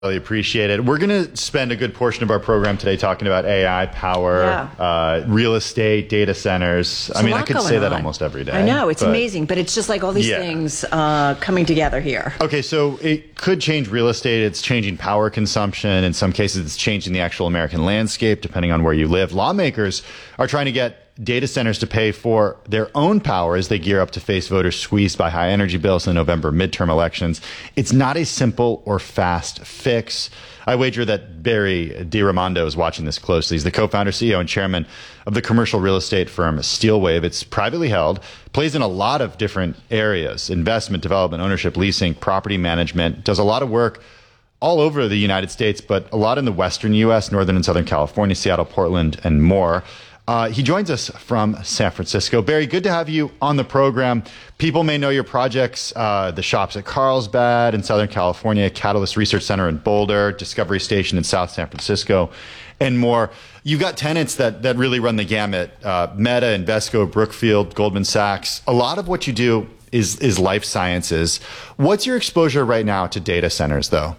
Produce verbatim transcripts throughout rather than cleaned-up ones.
Really appreciate it. We're going to spend a good portion of our program today talking about A I, power, yeah. uh, real estate, data centers. There's I mean, I could say on. that almost every day. I know, it's but, amazing, but it's just like all these yeah. things uh, coming together here. Okay, so it could change real estate. It's changing power consumption. In some cases, it's changing the actual American landscape, depending on where you live. Lawmakers are trying to get data centers to pay for their own power as they gear up to face voters squeezed by high energy bills in the November midterm elections. It's not a simple or fast fix. I wager that Barry DiRamondo is watching this closely. He's the co-founder, C E O, and chairman of the commercial real estate firm Steelwave. It's privately held, plays in a lot of different areas: investment, development, ownership, leasing, property management, does a lot of work all over the United States, but a lot in the western U S, northern and southern California, Seattle, Portland, and more. Uh, he joins us from San Francisco. Barry, good to have you on the program. People may know your projects, uh, the shops at Carlsbad in Southern California, Catalyst Research Center in Boulder, Discovery Station in South San Francisco, and more. You've got tenants that, that really run the gamut. Uh, Meta, Invesco, Brookfield, Goldman Sachs. A lot of what you do is, is life sciences. What's your exposure right now to data centers, though?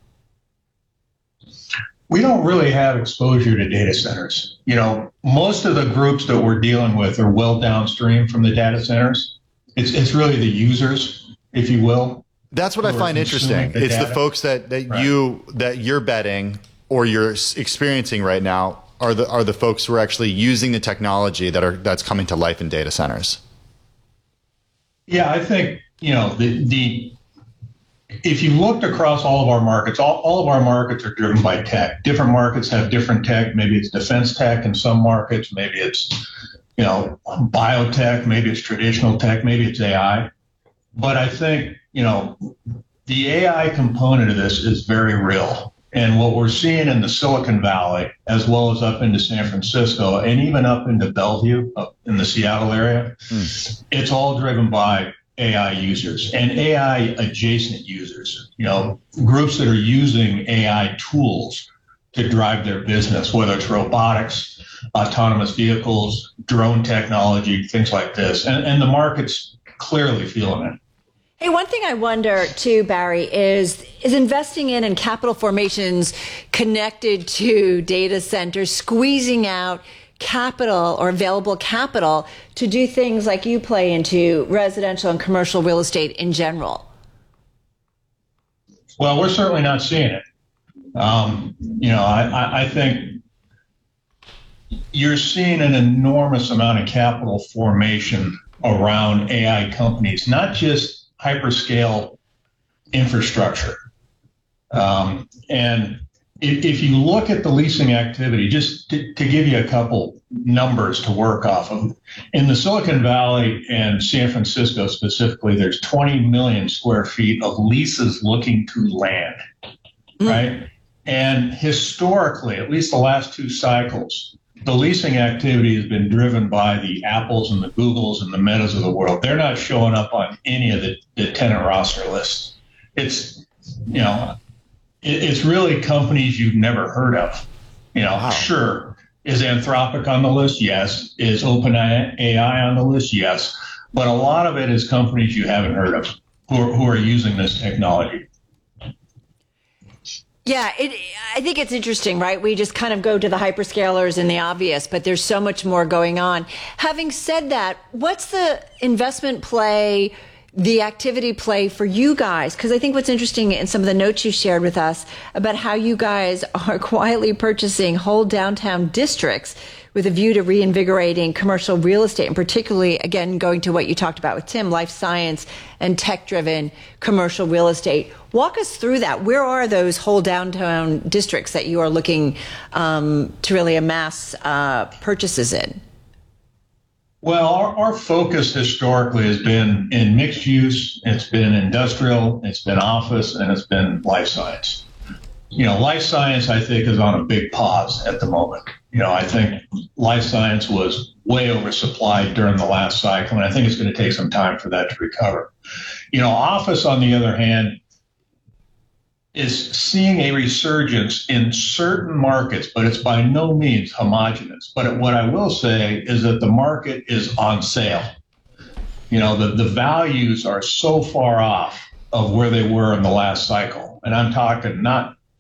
We don't really have exposure to data centers. You know, most of the groups that we're dealing with are well downstream from the data centers. It's it's really the users, if you will. That's what I find interesting. The it's data. The folks that, that right. you that you're betting or you're experiencing right now are the are the folks who are actually using the technology that are that's coming to life in data centers. Yeah, I think, you know, the the if you looked across all of our markets, all, all of our markets are driven by tech. Different markets have different tech. Maybe it's defense tech in some markets. Maybe it's, you know, biotech. Maybe it's traditional tech. Maybe it's A I. But I think, you know, the A I component of this is very real. And what we're seeing in the Silicon Valley, as well as up into San Francisco and even up into Bellevue, up in the Seattle area, mm. it's all driven by A I users and A I adjacent users, you know, groups that are using A I tools to drive their business, whether it's robotics, autonomous vehicles, drone technology, things like this. And, and the market's clearly feeling it. Hey, one thing I wonder too, Barry, is is investing in and capital formations connected to data centers, squeezing out capital or available capital to do things like you play into residential and commercial real estate in general? Well, we're certainly not seeing it. Um, you know, I, I think you're seeing an enormous amount of capital formation around A I companies, not just hyperscale infrastructure. Um, and If, if you look at the leasing activity, just to, to give you a couple numbers to work off of, in the Silicon Valley and San Francisco specifically, there's twenty million square feet of leases looking to land, mm. right? And historically, at least the last two cycles, the leasing activity has been driven by the Apples and the Googles and the Metas of the world. They're not showing up on any of the, the tenant roster lists. It's, you know, it's really companies you've never heard of. You know, wow. Sure. Is Anthropic on the list? Yes. Is OpenAI on the list? Yes. But a lot of it is companies you haven't heard of who are, who are using this technology. Yeah, it, I think it's interesting, right? We just kind of go to the hyperscalers and the obvious, but there's so much more going on. Having said that, what's the investment play, the activity play for you guys? Because I think what's interesting in some of the notes you shared with us about how you guys are quietly purchasing whole downtown districts with a view to reinvigorating commercial real estate, and particularly, again, going to what you talked about with Tim, life science and tech-driven commercial real estate. Walk us through that. Where are those whole downtown districts that you are looking um, to really amass uh, purchases in? Well, our, our focus historically has been in mixed use, it's been industrial, it's been office, and it's been life science. You know, life science, I think, is on a big pause at the moment. You know, I think life science was way oversupplied during the last cycle, and I think it's going to take some time for that to recover. You know, office, on the other hand, is seeing a resurgence in certain markets, but it's by no means homogenous. But what I will say is that the market is on sale. You know, the, the values are so far off of where they were in the last cycle. And I'm talking not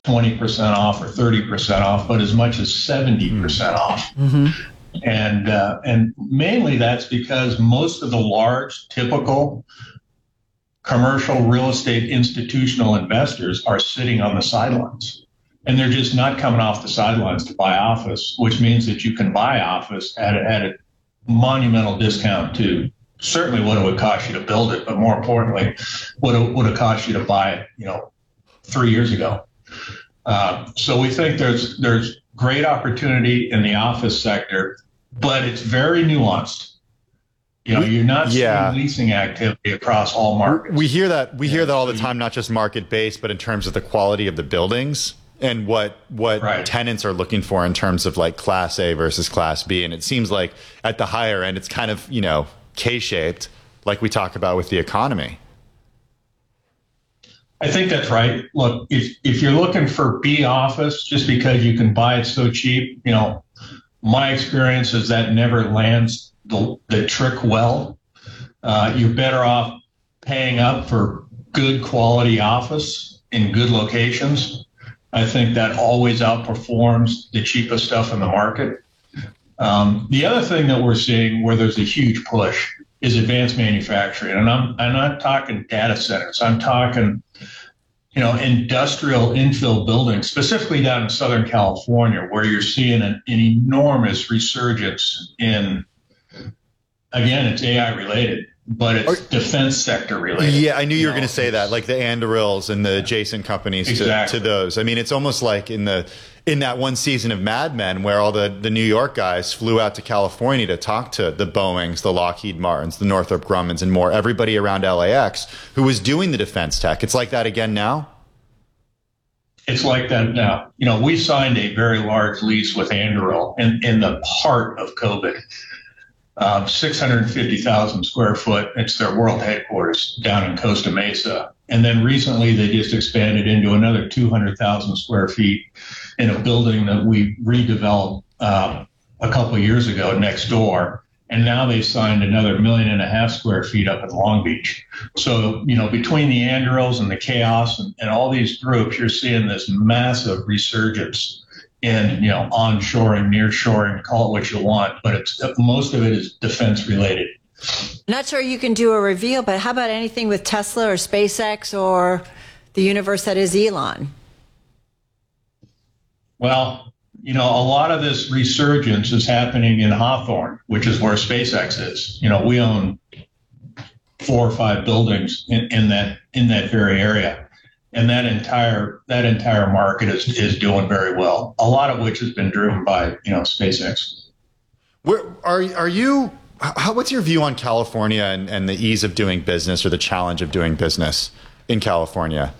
twenty percent off or thirty percent off, but as much as seventy percent off. Mm-hmm. And uh, and mainly that's because most of the large, typical commercial real estate institutional investors are sitting on the sidelines. And they're just not coming off the sidelines to buy office, which means that you can buy office at a, at a monumental discount to certainly what it would cost you to build it, but more importantly, what it would have cost you to buy it, you know, three years ago. Uh, so we think there's there's great opportunity in the office sector, but it's very nuanced. You know, you're not yeah. seeing leasing activity across all markets. We hear that we yeah, hear that all so the time, not just market based, but in terms of the quality of the buildings and what what right. tenants are looking for in terms of like Class A versus Class B. And it seems like at the higher end, it's kind of, you know, K-shaped, like we talk about with the economy. I think that's right. Look, if if you're looking for B office just because you can buy it so cheap, you know, my experience is that never lands the, the trick well. Uh, you're better off paying up for good quality office in good locations. I think that always outperforms the cheapest stuff in the market. Um, the other thing that we're seeing where there's a huge push is advanced manufacturing. And I'm, I'm not talking data centers. I'm talking, you know, industrial infill buildings, specifically down in Southern California, where you're seeing an, an enormous resurgence in, again, it's A I related, but it's Are, defense sector related. Yeah, I knew you, you were going know, to say that, like the Andurils and the adjacent companies exactly. to, to those. I mean, it's almost like in the in that one season of Mad Men where all the, the New York guys flew out to California to talk to the Boeings, the Lockheed Martins, the Northrop Grummans, and more, everybody around L A X who was doing the defense tech. It's like that again now? It's like that now. You know, we signed a very large lease with Anduril in, in the heart of COVID. Um, six hundred fifty thousand square foot. It's their world headquarters down in Costa Mesa. And then recently they just expanded into another two hundred thousand square feet in a building that we redeveloped um, a couple of years ago next door. And now they've signed another million and a half square feet up in Long Beach. So, you know, between the Andurils and the Chaos and, and all these groups, you're seeing this massive resurgence in, you know, onshoring, nearshoring, call it what you want, but it's most of it is defense related. Not sure you can do a reveal, but how about anything with Tesla or SpaceX or the universe that is Elon? Well, you know, a lot of this resurgence is happening in Hawthorne, which is where SpaceX is. You know, we own four or five buildings in, in that in that very area. And that entire that entire market is is doing very well. A lot of which has been driven by, you know, SpaceX. Where are are you? How, what's your view on California and, and the ease of doing business or the challenge of doing business in California?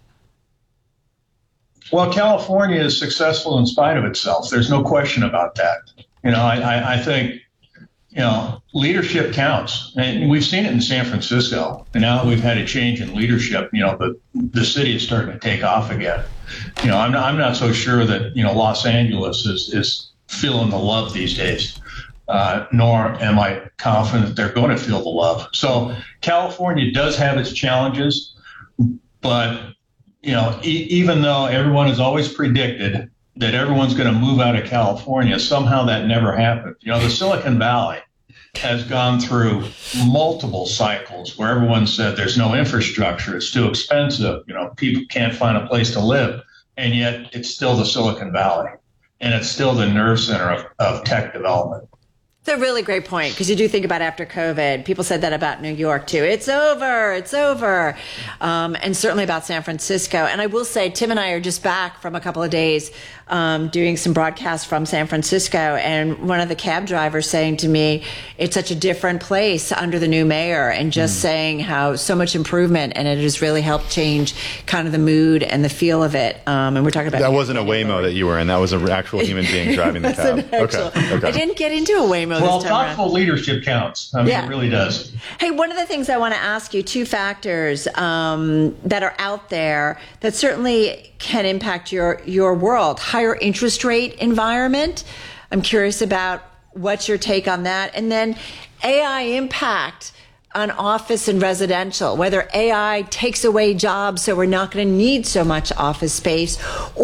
Well, California is successful in spite of itself. There's no question about that. You know, I, I, I think, you know, leadership counts. And we've seen it in San Francisco. And now that we've had a change in leadership, you know, the, the city is starting to take off again. You know, I'm not, I'm not so sure that, you know, Los Angeles is, is feeling the love these days, uh, nor am I confident that they're going to feel the love. So California does have its challenges, but, you know, e- even though everyone has always predicted that everyone's going to move out of California, somehow that never happened. You know, the Silicon Valley has gone through multiple cycles where everyone said there's no infrastructure, it's too expensive, you know, people can't find a place to live, and yet it's still the Silicon Valley, and it's still the nerve center of, of tech development. It's a really great point, because you do think about after COVID, people said that about New York too. It's over, it's over. Um, and certainly about San Francisco. And I will say, Tim and I are just back from a couple of days um, doing some broadcasts from San Francisco. And one of the cab drivers saying to me, it's such a different place under the new mayor, and just mm. saying how so much improvement, and it has really helped change kind of the mood and the feel of it. Um, and we're talking about that wasn't a Waymo that you were in. That was an actual human being driving the cab. Actual, okay. okay. I didn't get into a Waymo. Well, thoughtful leadership counts. I mean, yeah. It really does. Hey, one of the things I want to ask you, two factors um, that are out there that certainly can impact your, your world. Higher interest rate environment. I'm curious about what's your take on that. And then A I impact on office and residential, whether A I takes away jobs so we're not going to need so much office space,